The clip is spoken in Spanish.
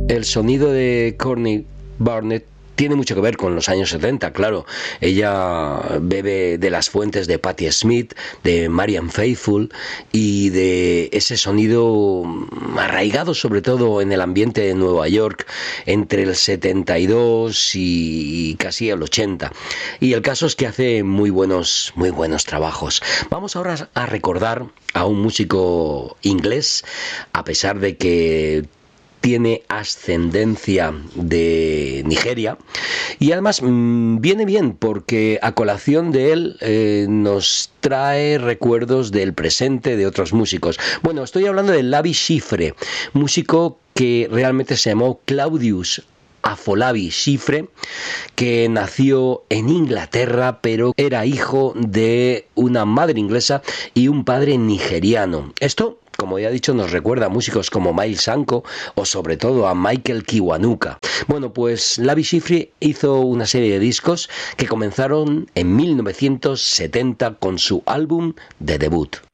El sonido de Courtney Barnett tiene mucho que ver con los años 70, claro. Ella bebe de las fuentes de Patti Smith, de Marianne Faithfull y de ese sonido arraigado sobre todo en el ambiente de Nueva York entre el 72 y casi el 80. Y el caso es que hace muy buenos trabajos. Vamos ahora a recordar a un músico inglés, a pesar de que tiene ascendencia de Nigeria, y además viene bien porque a colación de él nos trae recuerdos del presente de otros músicos. Bueno, estoy hablando de Lavi Schifre, músico que realmente se llamó Claudius Afolabi Schifre, que nació en Inglaterra, pero era hijo de una madre inglesa y un padre nigeriano. Esto, como ya he dicho, nos recuerda a músicos como Miles Sanko o sobre todo a Michael Kiwanuka. Bueno, pues Lavi Schifre hizo una serie de discos que comenzaron en 1970 con su álbum de debut.